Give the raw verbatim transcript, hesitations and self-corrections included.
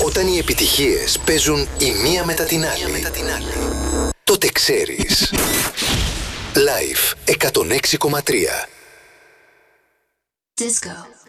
Όταν οι επιτυχίες παίζουν η μία μετά την άλλη, τότε ξέρεις. Live εκατόν έξι κόμμα τρία. Disco.